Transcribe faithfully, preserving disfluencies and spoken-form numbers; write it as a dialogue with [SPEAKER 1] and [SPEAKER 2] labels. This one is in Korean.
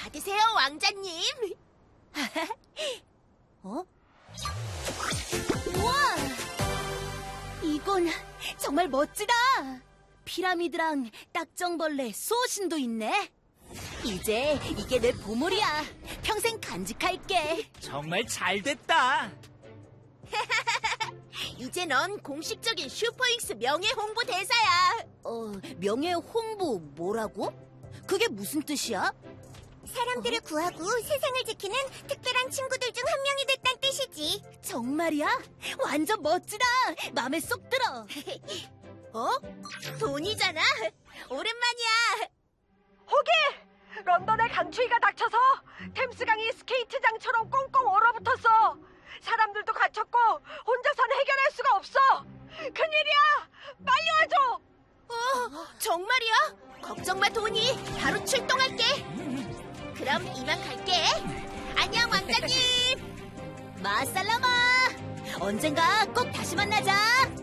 [SPEAKER 1] 받으세요, 왕자님.
[SPEAKER 2] 어? 우와! 이건 정말 멋지다! 피라미드랑 딱정벌레, 수호신도 있네. 이제 이게 내 보물이야. 평생 간직할게.
[SPEAKER 3] 정말 잘 됐다.
[SPEAKER 1] 이제 넌 공식적인 슈퍼윙스 명예 홍보 대사야.
[SPEAKER 2] 어, 명예 홍보 뭐라고? 그게 무슨 뜻이야?
[SPEAKER 1] 사람들을 구하고 세상을 지키는 특별한 친구들 중 한 명이 됐단 뜻이지.
[SPEAKER 2] 정말이야? 완전 멋지다. 마음에 쏙 들어.
[SPEAKER 1] 어? 돈이잖아. 오랜만이야.
[SPEAKER 4] 호기! 런던에 강추위가 닥쳐서 템스강이 스케이트장처럼 꽁꽁 얼어붙었어. 사람들도 갇혔고 혼자서는 해결할 수가 없어. 큰일이야. 빨리 와줘.
[SPEAKER 1] 어, 정말이야? 걱정 마, 돈이. 바로 출동할게. 그럼 이만 갈게. 안녕, 왕자님.
[SPEAKER 2] 마살라마. 언젠가 꼭 다시 만나자.